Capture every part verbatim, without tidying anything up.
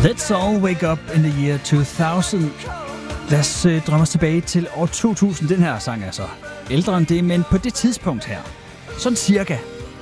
Let's all wake up in the year two thousand. Lad os øh, drømme os tilbage til år to tusind. Den her sang er så ældre end det, men på det tidspunkt her, sådan cirka,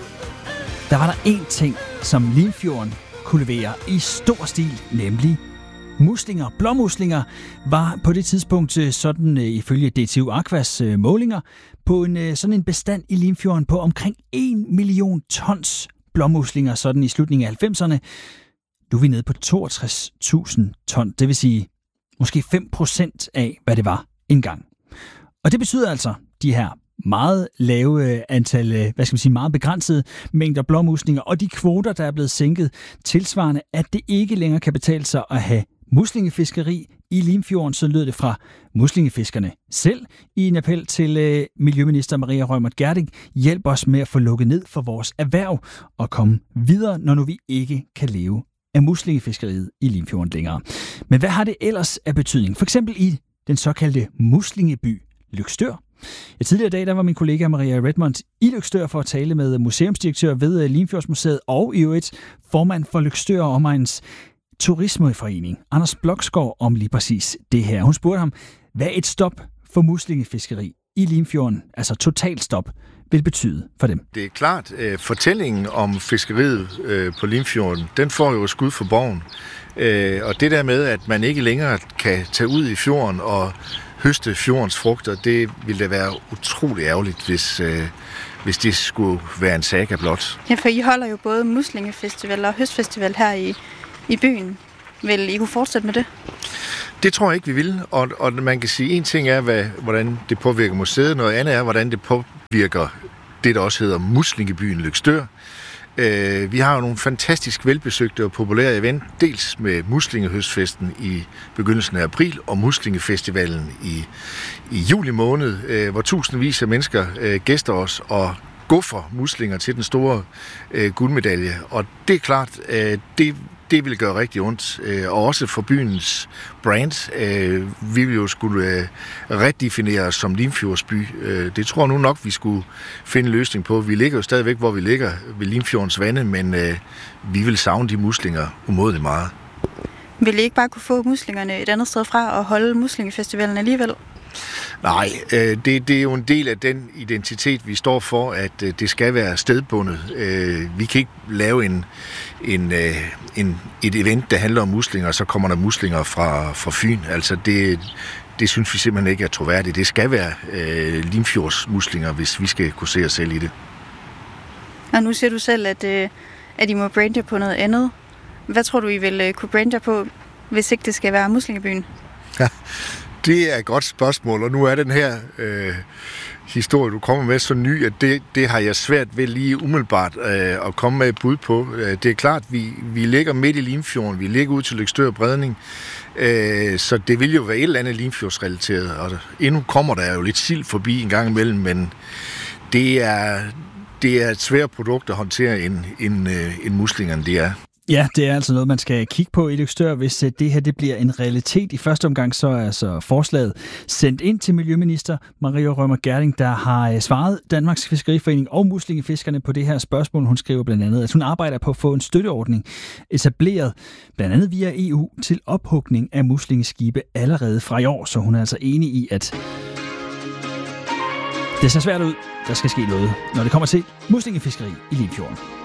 der var der én ting, som Limfjorden kunne levere i stor stil, nemlig muslinger. Blåmuslinger var på det tidspunkt sådan øh, ifølge D T U Aquas øh, målinger på en øh, sådan en bestand i Limfjorden på omkring en million tons blåmuslinger sådan i slutningen af halvfemserne. Nu er vi nede på toogtres tusind ton, det vil sige måske fem procent af, hvad det var engang. Og det betyder altså, de her meget lave antal, hvad skal man sige, meget begrænsede mængder blåmuslinger, og de kvoter, der er blevet sænket tilsvarende, at det ikke længere kan betale sig at have muslingefiskeri i Limfjorden, så lød det fra muslingefiskerne selv i en appel til øh, Miljøminister Maria Reumert Gjerding. Hjælp os med at få lukket ned for vores erhverv og komme videre, når nu vi ikke kan leve af muslingefiskeriet i Limfjorden længere. Men hvad har det ellers af betydning? For eksempel i den såkaldte muslingeby Løgstør. Ja, tidligere i dag der var min kollega Maria Redmond i Løgstør for at tale med museumsdirektør ved Limfjordsmuseet og i øvrigt formand for Løgstør og Omegns Turismeforening, Anders Bloksgaard, om lige præcis det her. Hun spurgte ham, hvad et stop for muslingefiskeri i Limfjorden, altså totalt stop, vil betyde for dem. Det er klart, at fortællingen om fiskeriet på Limfjorden, den får jo skud for boven. Og det der med, at man ikke længere kan tage ud i fjorden og høste fjordens frugter, det ville da være utrolig ærgerligt, hvis, hvis det skulle være en saga blot. Ja, for I holder jo både muslingefestival og høstfestival her i, i byen. Vil I kunne fortsætte med det? Det tror jeg ikke, vi vil. Og, og man kan sige, en ting er, hvad, hvordan det påvirker museet, noget andet er, hvordan det påvirker det, der også hedder Muslingebyen Løgstør. Øh, vi har jo nogle fantastisk velbesøgte og populære event, dels med muslingehøstfesten i begyndelsen af april, og muslingefestivalen i, i juli måned, øh, hvor tusindvis af mennesker øh, gæster os og guffer muslinger til den store øh, guldmedalje. Og det er klart, øh, det Det vil gøre rigtig ondt, og også for byens brand. Vi vil jo skulle redefinere os som Limfjordsby. Det tror jeg nu nok, vi skulle finde en løsning på. Vi ligger jo stadigvæk, hvor vi ligger ved Limfjordens vande, men vi vil savne de muslinger umådeligt meget. Vil I ikke bare kunne få muslingerne et andet sted fra og holde muslingefestivalen alligevel? Nej, det, det er jo en del af den identitet, vi står for, at det skal være stedbundet. Vi kan ikke lave en, en, en, et event, der handler om muslinger, og så kommer der muslinger fra, fra Fyn. Altså det, det synes vi simpelthen ikke er troværdigt. Det skal være øh, Limfjords muslinger, hvis vi skal kunne se os selv i det. Og nu siger du selv, at, at I må brande på noget andet. Hvad tror du, I vil kunne brande på, hvis ikke det skal være muslingebyen? Ja. Det er et godt spørgsmål, og nu er den her øh, historie, du kommer med, så ny, at det, det har jeg svært ved lige umiddelbart øh, at komme med et bud på. Det er klart, vi, vi ligger midt i Limfjorden, vi ligger ud til Løgstør Bredning, øh, så det vil jo være et eller andet Limfjordsrelateret, og endnu kommer der jo lidt sild forbi en gang imellem, men det er, det er et svært produkt at håndtere end, end, end muslingerne, det er. Ja, det er altså noget, man skal kigge på i Løgstør, hvis det her det bliver en realitet. I første omgang så er altså forslaget sendt ind til Miljøminister Maria Reumert Gjerding, der har svaret Danmarks Fiskeriforening og muslingefiskerne på det her spørgsmål. Hun skriver blandt andet, at hun arbejder på at få en støtteordning etableret, blandt andet via E U, til ophugning af muslingeskibe allerede fra i år. Så hun er altså enig i, at det ser svært ud. Der skal ske noget, når det kommer til muslingefiskeri i Limfjorden.